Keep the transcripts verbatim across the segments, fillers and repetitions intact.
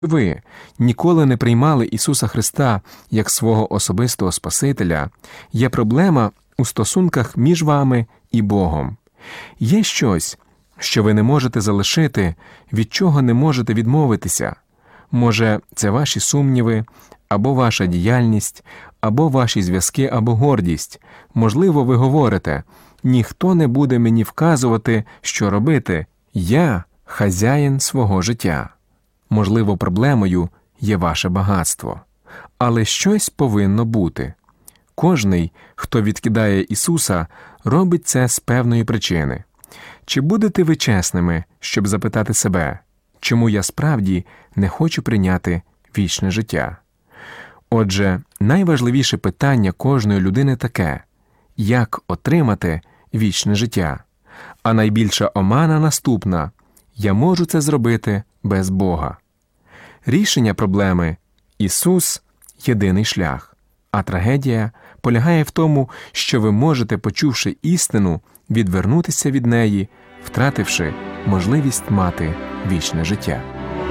ви ніколи не приймали Ісуса Христа як свого особистого Спасителя, є проблема у стосунках між вами і Богом. Є щось, що ви не можете залишити, від чого не можете відмовитися. Може, це ваші сумніви, або ваша діяльність, або ваші зв'язки, або гордість. Можливо, ви говорите: «Ніхто не буде мені вказувати, що робити. Я – хазяїн свого життя». Можливо, проблемою є ваше багатство. Але щось повинно бути. Кожний, хто відкидає Ісуса, робить це з певної причини. Чи будете ви чесними, щоб запитати себе, чому я справді не хочу прийняти вічне життя? Отже, найважливіше питання кожної людини таке – як отримати вічне життя? А найбільша омана наступна – я можу це зробити без Бога. Рішення проблеми – Ісус – єдиний шлях, а трагедія полягає в тому, що ви можете, почувши істину, відвернутися від неї, втративши можливість мати вічне життя.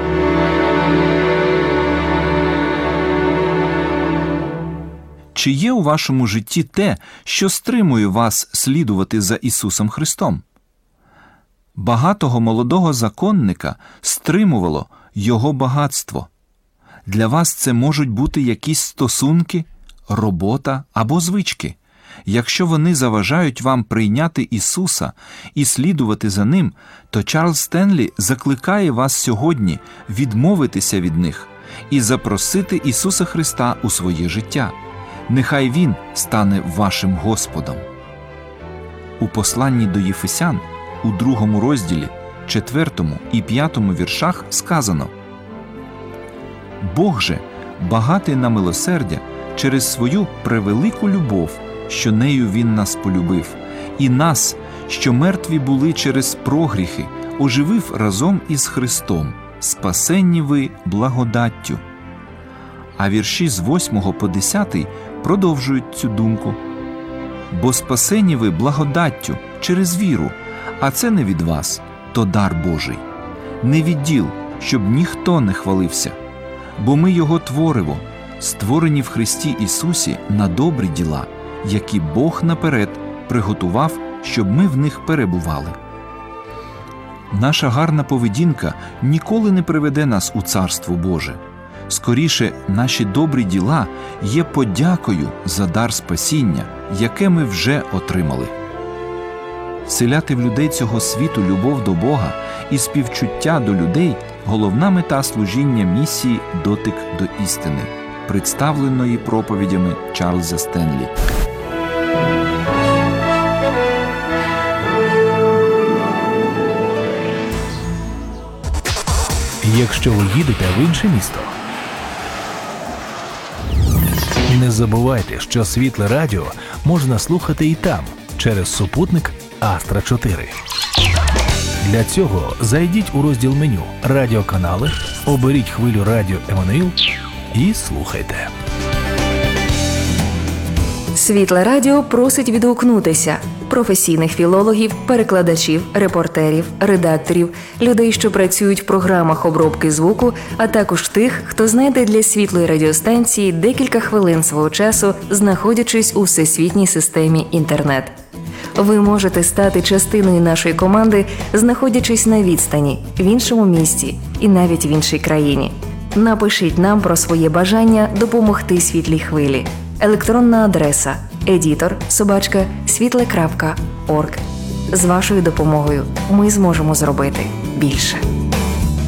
Чи є у вашому житті те, що стримує вас слідувати за Ісусом Христом? Багатого молодого законника стримувало його багатство. Для вас це можуть бути якісь стосунки, робота або звички. Якщо вони заважають вам прийняти Ісуса і слідувати за Ним, то Чарльз Стенлі закликає вас сьогодні відмовитися від них і запросити Ісуса Христа у своє життя. Нехай Він стане вашим Господом. У посланні до Єфесян у другому розділі, четвертому і п'ятому віршах сказано: «Бог же, багатий на милосердя, через свою превелику любов, що нею Він нас полюбив, і нас, що мертві були через прогріхи, оживив разом із Христом, спасенні ви благодаттю». А вірші з восьмого по десятий продовжують цю думку. «Бо спасені ви благодаттю через віру, а це не від вас, то дар Божий. Не від діл, щоб ніхто не хвалився. Бо ми Його твориво, створені в Христі Ісусі на добрі діла, які Бог наперед приготував, щоб ми в них перебували». Наша гарна поведінка ніколи не приведе нас у Царство Боже. Скоріше, наші добрі діла є подякою за дар спасіння, яке ми вже отримали. Вселяти в людей цього світу любов до Бога і співчуття до людей – головна мета служіння місії «Дотик до істини», представленої проповідями Чарльза Стенлі. Якщо ви їдете в інше місто, не забувайте, що Світле Радіо можна слухати і там, через супутник Астра чотири. Для цього зайдіть у розділ меню «Радіоканали», оберіть хвилю радіо Еммануїл і слухайте. Світле Радіо просить відгукнутися професійних філологів, перекладачів, репортерів, редакторів, людей, що працюють в програмах обробки звуку, а також тих, хто знайде для Світлої радіостанції декілька хвилин свого часу, знаходячись у всесвітній системі інтернет. Ви можете стати частиною нашої команди, знаходячись на відстані, в іншому місті і навіть в іншій країні. Напишіть нам про своє бажання допомогти Світлій хвилі. Електронна адреса едітор собачка світле крапка орг. З вашою допомогою ми зможемо зробити більше.